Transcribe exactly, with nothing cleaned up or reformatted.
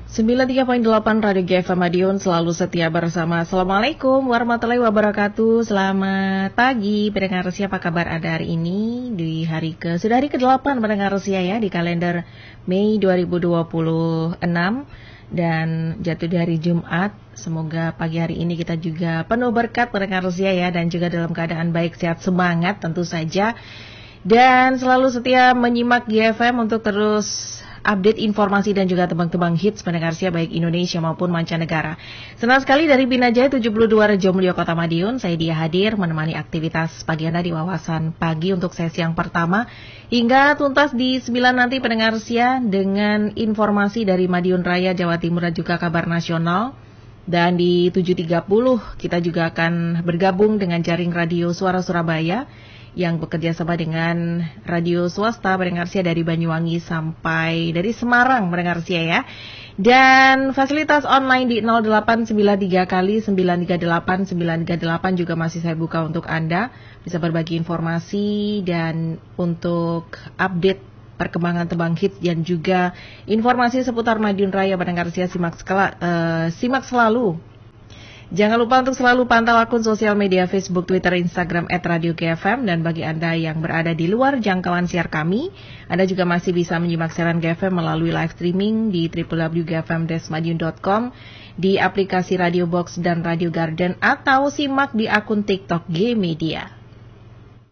sembilan puluh tiga koma delapan Radio G F M Madiun selalu setia bersama. Assalamualaikum warahmatullahi wabarakatuh. Selamat pagi pendengar Rusia, apa kabar Anda hari ini? Di hari ke sudah hari kedelapan pendengar Rusia ya di kalender Mei dua ribu dua puluh enam dan jatuh di hari Jumat. Semoga pagi hari ini kita juga penuh berkat pendengar Rusia ya, dan juga dalam keadaan baik, sehat, semangat tentu saja. Dan selalu setia menyimak G F M untuk terus update informasi dan juga tebang-tebang hits pendengar Sia baik Indonesia maupun mancanegara. Senang sekali dari Binajaya tujuh puluh dua Rejo Mulyo Kota Madiun, saya dia hadir menemani aktivitas pagi Anda di wawasan pagi untuk sesi yang pertama hingga tuntas di sembilan nanti pendengar Sia dengan informasi dari Madiun Raya, Jawa Timur dan juga kabar nasional. Dan di tujuh tiga puluh kita juga akan bergabung dengan jaring radio Suara Surabaya yang bekerja sama dengan radio swasta pendengar Sia dari Banyuwangi sampai dari Semarang pendengar Sia ya. Dan fasilitas online di nol delapan sembilan tiga kali sembilan tiga delapan sembilan tiga delapan juga masih saya buka untuk Anda. Bisa berbagi informasi dan untuk update perkembangan tebang hits dan juga informasi seputar Madiun Raya pendengar Sia simak, sekala, uh, simak selalu. Jangan lupa untuk selalu pantau akun sosial media Facebook, Twitter, Instagram et radio G F M. Dan bagi Anda yang berada di luar jangkauan siar kami, Anda juga masih bisa menyimak siaran G F M melalui live streaming di w w w titik g f m dash madiun dot com, di aplikasi Radio Box dan Radio Garden, atau simak di akun TikTok G Media.